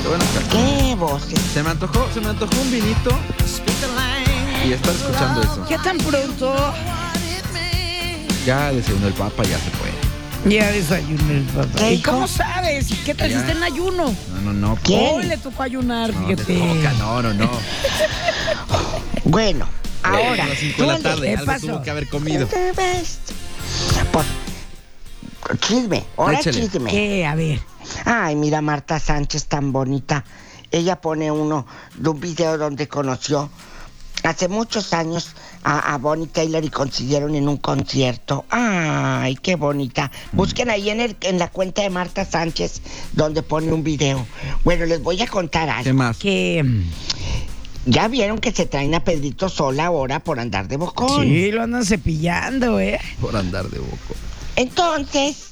Qué buenas canciones. ¡Qué voces! Se me antojó un vinito y estar escuchando eso. ¿Qué tan pronto? Ya desayunó el papa, ya se fue. Ya desayuné el papá. ¿Qué, ¿Y hijo? cómo sabes? ¿Qué tal si Ya. está en ayuno? No. ¿Quién? Hoy le tocó ayunar, No, le fíjate. toca, no. Bueno, ahora. A las 5 de la súbele. tarde, ¿Qué algo pasó? tuvo que haber comido. Pues, chisme, ahora Échale. chisme. ¿Qué? A ver. Ay, mira Marta Sánchez tan bonita. Ella pone uno de un video donde conoció hace muchos años a Bonnie Taylor y coincidieron en un concierto. Ay, qué bonita. Busquen ahí en la cuenta de Marta Sánchez donde pone un video. Bueno, les voy a contar ¿Qué algo. más? Que Ya vieron que se traen a Pedrito Sola ahora por andar de bocón. sí, lo andan cepillando, ¿eh? Por andar de boco. Entonces,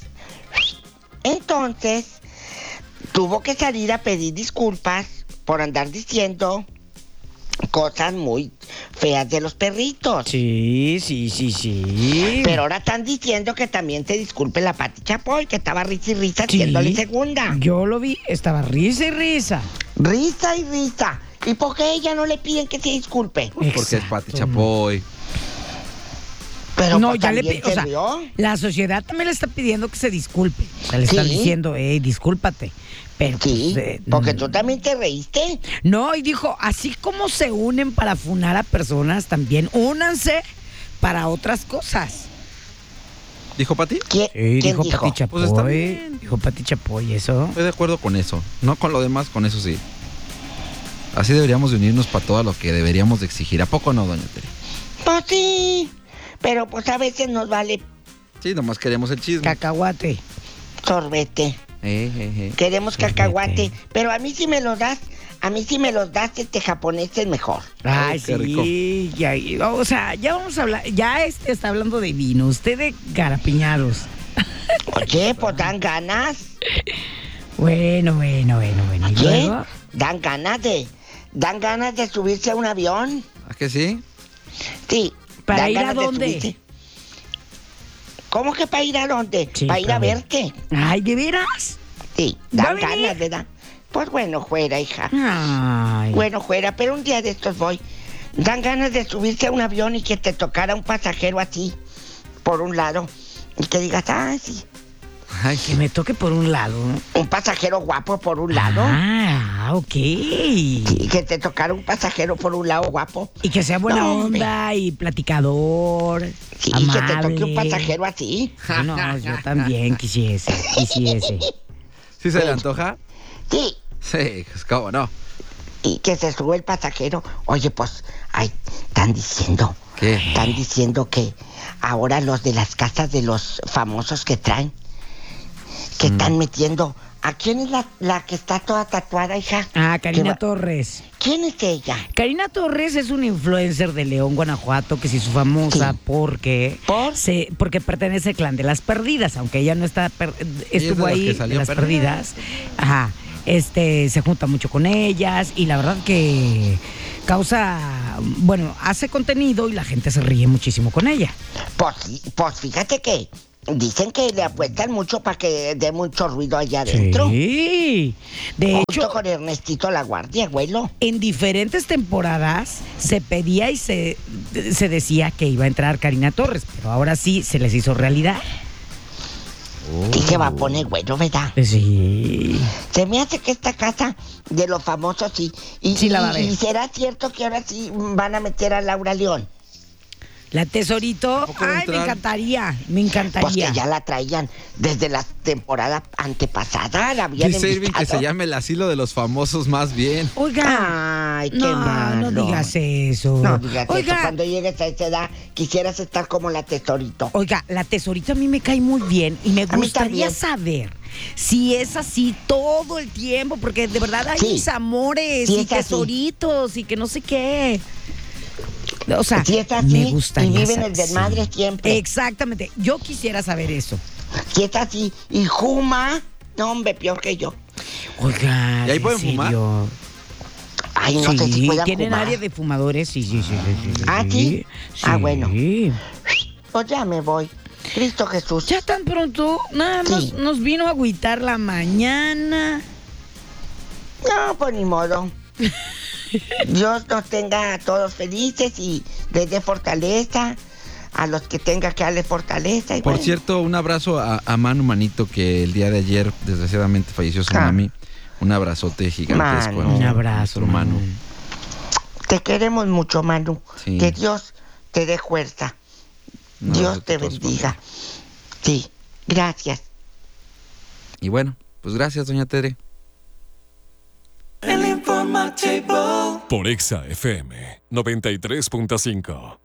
tuvo que salir a pedir disculpas por andar diciendo cosas muy feas de los perritos. Sí. Pero ahora están diciendo que también te disculpe la Pati Chapoy, que estaba risa y risa Sí. haciéndole segunda. Yo lo vi, estaba risa y risa. Risa y risa. ¿Y por qué ella no le piden que se disculpe? Porque es Exacto. Pati Chapoy. Pero No, pues, ya le también pidió, o se sea, rió. la sociedad también le está pidiendo que se disculpe. O sea, le están Sí. diciendo, discúlpate. Pero Sí, pues, porque tú también te reíste. no, y dijo, así como se unen para funar a personas, también únanse para otras cosas. ¿Dijo Pati? ¿Quién dijo dijo? Pati Chapoy. Pues está bien. Dijo Pati Chapoy, eso. Estoy de acuerdo con eso. No con lo demás, con eso sí. Así deberíamos de unirnos para todo lo que deberíamos de exigir. ¿A poco no, doña Tere? Pues sí, pero pues a veces nos vale Sí, nomás queremos el chisme. Cacahuate. sorbete. Queremos Sorbete. cacahuate, pero a mí si me los das, japonés es mejor. Ay, qué rico. sí, ya, o sea, ya vamos a hablar, ya está hablando de vino, usted de garapiñados. Oye, pues dan ganas. Bueno. ¿Y ¿Qué? luego? Dan ganas de subirse a un avión. ¿A que sí? Sí. ¿Para dan ir a ganas de dónde? subirse. ¿Cómo que para ir a dónde? Sí, para ir a para ver. verte. Ay, ¿de veras? Sí, ¿Va a dan venir? ganas de dar. Pues bueno, fuera, hija. Ay. Bueno, fuera, pero un día de estos voy. Dan ganas de subirse a un avión y que te tocara un pasajero así, por un lado. Y que digas, ah, sí. Ay, Que me toque por un lado. Un pasajero guapo por un lado. Ah, ok. Sí, que te tocara un pasajero por un lado guapo. Y que sea buena No, hombre. onda y platicador. Sí, amable. que te toque un pasajero así. No, yo también quisiese. ¿sí se le antoja? Sí, Sí, pues cómo no. y que se sube el pasajero. Oye, pues, ay, están diciendo. ¿Qué? Están diciendo que ahora los de las casas de los famosos que traen, que están metiendo. ¿A quién es la que está toda tatuada, hija? Ah, Que Karina va- Torres. ¿Quién es ella? Karina Torres es una influencer de León, Guanajuato, que se hizo famosa Sí. porque porque pertenece al clan de las perdidas, aunque ella no está estuvo las ahí que de salió las perdida. perdidas. Ajá. Se junta mucho con ellas y la verdad que hace contenido y la gente se ríe muchísimo con ella. Pues fíjate que dicen que le apuestan mucho para que dé mucho ruido allá adentro. Sí. De Junto hecho, con Ernestito La Guardia, abuelo. en diferentes temporadas se pedía y se decía que iba a entrar Karina Torres, pero ahora sí se les hizo realidad. Y se va a poner bueno, ¿verdad? Sí. Se me hace que esta casa de los famosos sí. Sí la va a ver. ¿Y será cierto que ahora sí van a meter a Laura León? La Tesorito, ¿A poco va a ay, me entrar? encantaría. Pues que ya la traían desde la temporada antepasada. La habían Dice Irving que invitado. se llame el asilo de los famosos más bien. Oiga, Ay, qué no, malo. no digas eso. No digas eso. Oiga, Cuando llegues a esa edad, quisieras estar como la Tesorito. oiga, la Tesorito a mí me cae muy bien y me mí gustaría también. saber si es así todo el tiempo, porque de verdad hay Sí. mis amores Sí y es así. tesoritos y que no sé qué. O sea, Si es así, me gustaría y vive en saber, el desmadre sí. siempre. Exactamente. Yo quisiera saber eso. Si es así, y Juma, no, hombre, peor que yo. Oiga, ¿Y ahí ¿en pueden fumar? serio? Ay, no sé si puedan tienen fumar. área de fumadores, sí. ¿Ah, sí? Ah, bueno. Sí. Pues ya me voy. Cristo Jesús. Ya tan pronto, nada más Sí. nos vino a agüitar la mañana. No, pues ni modo. Dios nos tenga a todos felices y les dé fortaleza a los que tenga que darle fortaleza. Y Por bueno. cierto, un abrazo a Manu Manito, que el día de ayer desgraciadamente falleció su mami. Un abrazote gigantesco. Manu. Un abrazo, nuestro Manu. Te queremos mucho, Manu. Sí. Que Dios te dé fuerza. Un Dios abrazote te a toda su bendiga. familia. Sí, gracias. Y bueno, pues gracias, doña Tere. Por Exa FM 93.5.